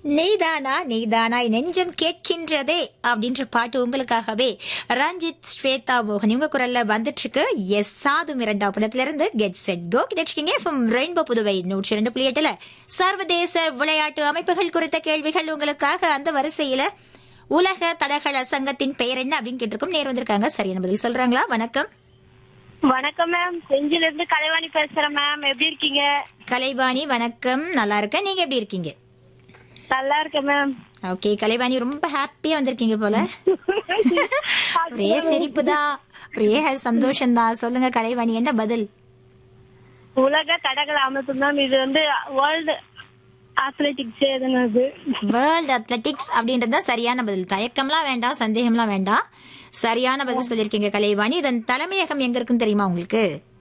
நீதானா நீதானா நெஞ்சம் கேட்கின்றதே அப்படின்ற பாட்டு உங்களுக்காகவே ரஞ்சித் ஸ்வேதா மோகன் இவங்க குரல்ல வந்துட்டு இருக்கு. எஸ் சாதும் இரண்டாம் படத்துல இருந்து get set go கிடைச்சிக்கிங்க. Rainbow Puduvai 102.8 சர்வதேச விளையாட்டு அமைப்புகள் குறித்த கேள்விகள் உங்களுக்காக. அந்த வரிசையில உலக தடகள சங்கத்தின் பெயர் என்ன அப்படின்னு கேட்டிருக்கோம். நேர் வந்திருக்காங்க, சரியான பதில் சொல்றாங்களா? வணக்கம். வணக்கம் மேம், செஞ்சில இருந்து கலைவாணி பேசுறேன் மேம். எப்படி இருக்கீங்க? கலைவாணி வணக்கம், நல்லா இருக்கேன். நீங்க எப்படி இருக்கீங்க? நல்லா இருக்கேன் மேம். ஓகே கலைவாணி, ரொம்ப ஹாப்பியா வந்திருக்கீங்க போல. ஒரே சிரிப்பு தான், ஒரே சந்தோஷம் தான். சொல்லுங்க கலைவாணி, என்ன பதில்? உலக தடகள அமைப்பு மேம். இது வந்து வேர்ல்டு அத்லெட்டிக்ஸ் எதுனது. வேர்ல்ட் அத்லெட்டிக்ஸ் அப்படின்றது தான் சரியான பதில். தயக்கம்லாம் வேண்டாம், சந்தேகம்லாம் வேண்டாம். சரியான பதில் சொல்லிருக்கீங்க கலைவாணி. இதன் தலைமையகம் எங்க இருக்குன்னு தெரியுமா உங்களுக்கு?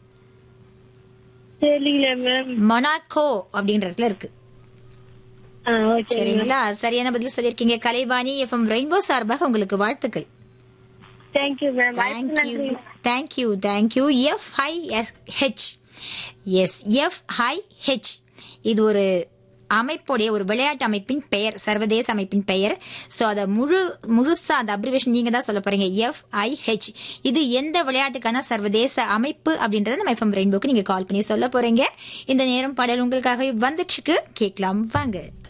தெரியல மேம். மொனாக்கோ அப்படின்ற இடத்துல இருக்கு. சரிங்களா? சரியான பதில் சொல்லிருக்கீங்க கலைவாணி. எஃப்எம் ரெயின்போ சார்பாக உங்களுக்கு வாழ்த்துக்கள். Thank you ma'am. Thank you thank you. FIH, S FIH இது ஒரு அமைப்புடைய ஒரு விளையாட்டு அமைப்பின் பெயர், சர்வதேச அமைப்பின் பெயர். சோ அத முழுசா அந்த அப்ரிவேஷன் நீங்க தான் சொல்ல போறீங்க. FIH இது எந்த விளையாட்டுக்கான சர்வதேச அமைப்பு அப்படின்றத நம்ம எஃப்எம் ரெயின்போக்கு நீங்க கால் பண்ணி சொல்ல போறீங்க. இந்த நேரம் பாடல் உங்களுக்காக வந்துட்டு இருக்கு, கேட்கலாம் வாங்க.